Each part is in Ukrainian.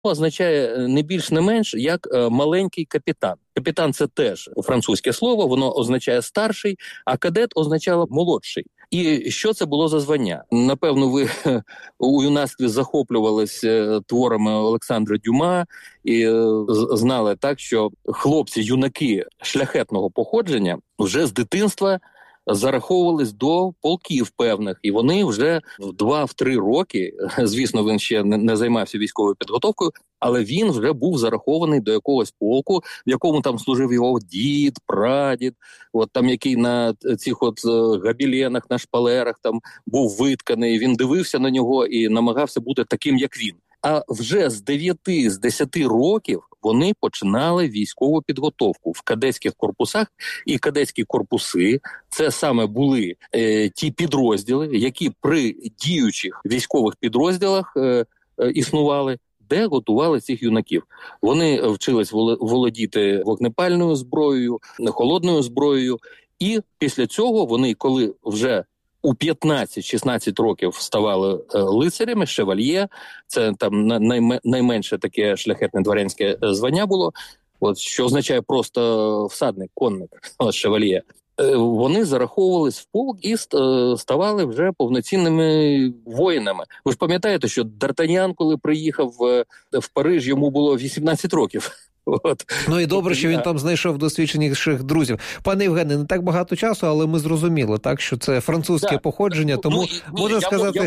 означає не більш не менш як маленький капітан. Капітан – це теж французьке слово, воно означає старший, а кадет означало молодший. І що це було за звання? Напевно, ви у юнацтві захоплювались творами Олександра Дюма і знали так, що хлопці-юнаки шляхетного походження вже з дитинства зараховувались до полків певних, і вони вже в 2-3 роки, звісно, він ще не займався військовою підготовкою, але він вже був зарахований до якогось полку, в якому там служив його дід, прадід, от там який на цих габеленах, на шпалерах там був витканий, він дивився на нього і намагався бути таким, як він. А вже з 9-10 років вони починали військову підготовку в кадетських корпусах, і кадетські корпуси – це саме були ті підрозділи, які при діючих військових підрозділах існували, де готували цих юнаків. Вони вчились володіти вогнепальною зброєю, холодною зброєю, і після цього вони, коли вже у 15-16 років ставали лицарями, шевальє, це там найменше таке шляхетне дворянське звання було, що означає просто всадник, конник, шевальє. Вони зараховувались в полк і ставали вже повноцінними воїнами. Ви ж пам'ятаєте, що Д'Артаньян, коли приїхав в Париж, йому було 18 років. Ну і добре, що він там знайшов досвідченіших друзів. Пане Євгене, не так багато часу, але ми зрозуміли, так, що це французьке походження, тому можна сказати...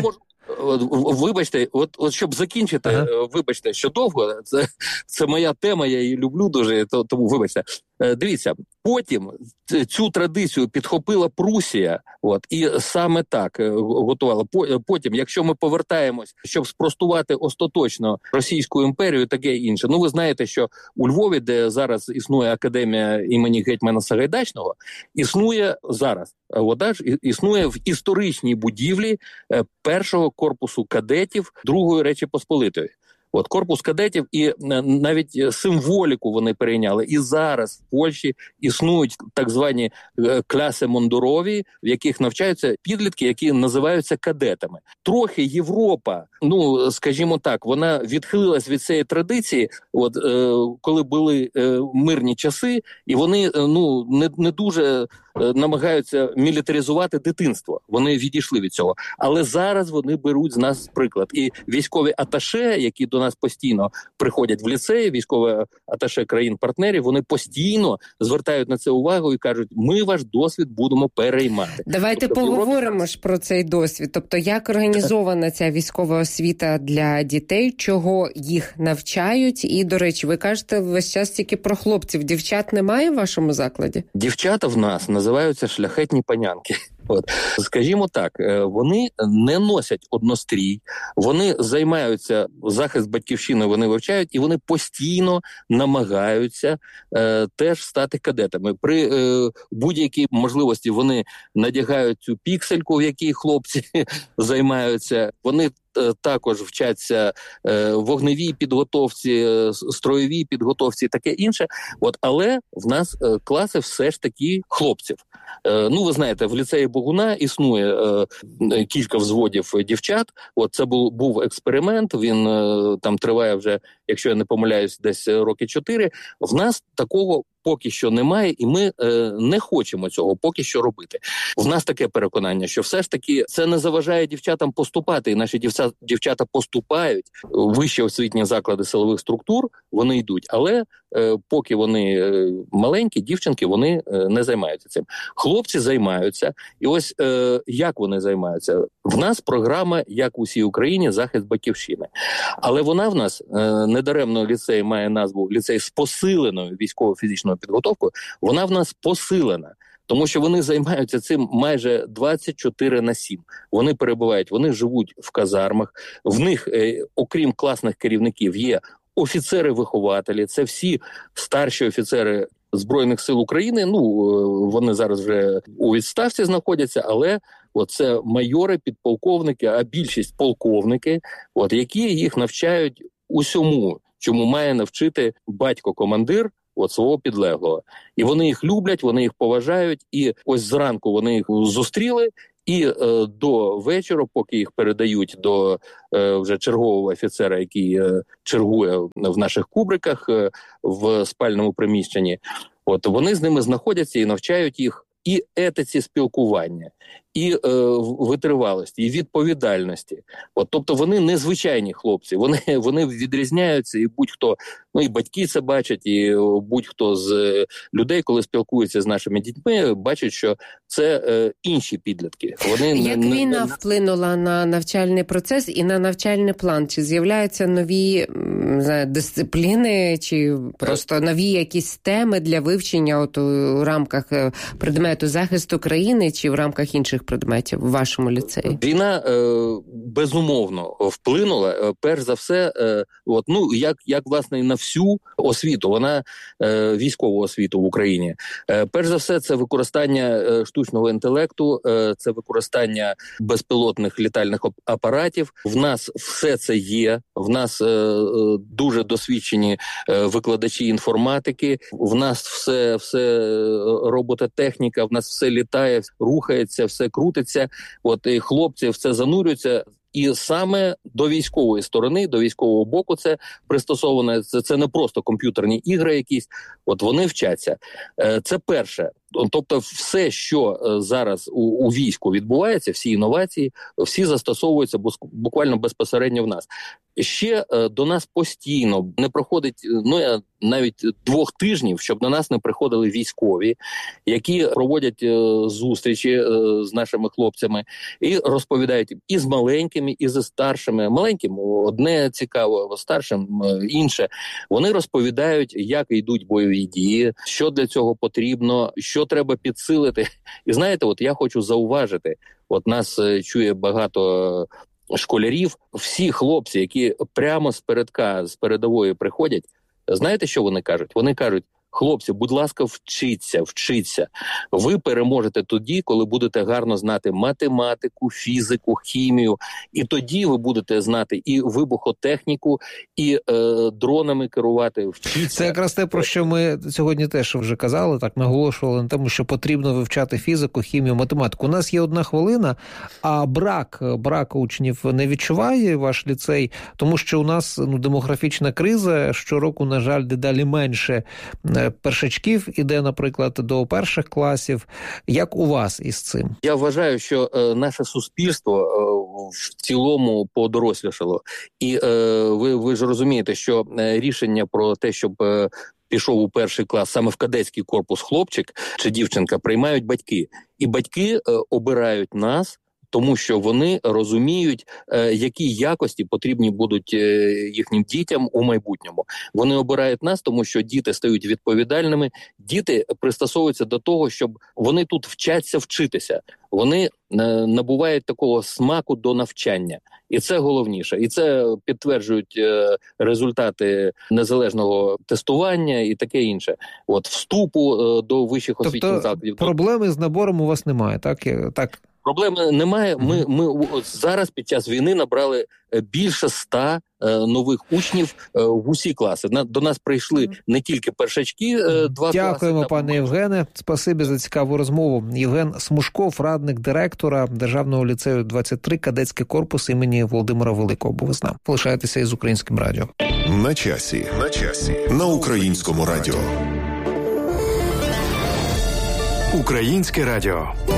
Вибачте, от щоб закінчити, вибачте, що довго, це моя тема, я її люблю дуже, тому вибачте. Дивіться, потім цю традицію підхопила Прусія, і саме так готувала. Потім, якщо ми повертаємось, щоб спростувати остаточно Російську імперію і таке інше, ви знаєте, що у Львові, де зараз існує академія імені гетьмана Сагайдачного, існує зараз, існує в історичній будівлі першого корпусу кадетів Другої Речі Посполитої. Корпус кадетів, і навіть символіку вони перейняли. І зараз в Польщі існують так звані класи мундурові, в яких навчаються підлітки, які називаються кадетами. Трохи Європа, скажімо так, вона відхилилась від цієї традиції, коли були мирні часи, і вони не дуже намагаються мілітаризувати дитинство. Вони відійшли від цього. Але зараз вони беруть з нас приклад. І військові аташе, які до нас постійно приходять в ліцеї, військові аташе країн-партнерів, вони постійно звертають на це увагу і кажуть, ми ваш досвід будемо переймати. Давайте поговоримо ж про цей досвід. Тобто, як організована ця військова освіта для дітей, чого їх навчають? І, до речі, ви кажете весь час тільки про хлопців. Дівчат немає в вашому закладі? Дівчата в нас називаються шляхетні панянки. Скажімо так, вони не носять однострій, вони займаються захист батьківщини, вони вивчають, і вони постійно намагаються теж стати кадетами. При будь-якій можливості вони надягають цю піксельку, в якій хлопці займаються, вони також вчаться вогневій підготовці, строєвій підготовці і таке інше. Але в нас класи все ж таки хлопців. Ви знаєте, в ліцеї Богуна існує кілька взводів дівчат. Це був експеримент, він там триває вже, якщо я не помиляюсь, десь роки 4. В нас такого поки що немає, і ми не хочемо цього поки що робити. В нас таке переконання, що все ж таки це не заважає дівчатам поступати, і наші дівчата поступають в вищі освітні заклади силових структур, вони йдуть, але поки вони маленькі, дівчинки, вони не займаються цим. Хлопці займаються, і ось як вони займаються? В нас програма, як у всій Україні, захист батьківщини. Але вона в нас, недаремно ліцей має назву ліцей з посиленою військово-фізичною підготовкою, вона в нас посилена. Тому що вони займаються цим майже 24/7. Вони перебувають, вони живуть в казармах, в них, окрім класних керівників, є офіцери-вихователі, це всі старші офіцери Збройних сил України, вони зараз вже у відставці знаходяться, але це майори, підполковники, а більшість полковники, які їх навчають усьому, чому має навчити батько-командир свого підлеглого. І вони їх люблять, вони їх поважають, і ось зранку вони їх зустріли, І до вечора, поки їх передають до вже чергового офіцера, який чергує в наших кубриках в спальному приміщенні, от вони з ними знаходяться і навчають їх і етиці спілкування, і витривалості, і відповідальності. От, тобто вони незвичайні хлопці, вони відрізняються, і будь-хто, і батьки це бачать, і будь-хто з людей, коли спілкуються з нашими дітьми, бачать, що це інші підлітки. Як війна вплинула на навчальний процес і на навчальний план? Чи з'являються нові дисципліни, чи просто нові якісь теми для вивчення от у рамках предмету захисту країни, чи в рамках інших предметів в вашому ліцеї? Війна безумовно вплинула, перш за все, як власне на всю освіту, вона військову освіту в Україні. Перш за все, це використання штучного інтелекту, це використання безпілотних літальних апаратів. В нас все це є, в нас дуже досвідчені викладачі інформатики, в нас все робототехніка, в нас все літає, рухається, все крутиться, і хлопці в це занурюються. І саме до військової сторони, до військового боку це пристосовано, це не просто комп'ютерні ігри якісь, вони вчаться. Це перше. Тобто все, що зараз у війську відбувається, всі інновації, всі застосовуються буквально безпосередньо в нас. Ще до нас постійно не проходить навіть 2 тижнів, щоб до нас не приходили військові, які проводять зустрічі з нашими хлопцями і розповідають і з маленькими, і з старшими. Маленьким одне цікаво, старшим інше. Вони розповідають, як йдуть бойові дії, що для цього потрібно, що треба підсилити. І знаєте, я хочу зауважити, нас чує багато школярів, всі хлопці, які прямо з передової приходять, знаєте, що вони кажуть? Вони кажуть: хлопці, будь ласка, вчіться. Ви переможете тоді, коли будете гарно знати математику, фізику, хімію. І тоді ви будете знати і вибухотехніку, і дронами керувати. Вчіться. Це якраз те, про що ми сьогодні теж вже казали, так наголошували на тому, що потрібно вивчати фізику, хімію, математику. У нас є 1 хвилина, а брак учнів не відчуває ваш ліцей? Тому що у нас демографічна криза, щороку, на жаль, дедалі менше першачків іде, наприклад, до перших класів. Як у вас із цим? Я вважаю, що наше суспільство в цілому подорослішало. І ви ж розумієте, що рішення про те, щоб пішов у 1 клас саме в кадетський корпус хлопчик чи дівчинка, приймають батьки. І батьки обирають нас, тому що вони розуміють, які якості потрібні будуть їхнім дітям у майбутньому. Вони обирають нас, тому що діти стають відповідальними, діти пристосовуються до того, щоб вони тут вчаться вчитися. Вони набувають такого смаку до навчання. І це головніше. І це підтверджують результати незалежного тестування і таке інше. Вступу до вищих освітніх закладів. Проблеми з набором у вас немає, так? Проблеми немає. Ми зараз під час війни набрали більше 100 нових учнів в усі класи. До нас прийшли не тільки першачки, 2 класи. Дякуємо, пане Євгене. Спасибі за цікаву розмову. Євген Смушков, радник директора Державного ліцею 23, кадетський корпус імені Володимира Великого. Був з нами. Залишайтеся із Українським радіо. На часі. На Українському радіо. Українське радіо.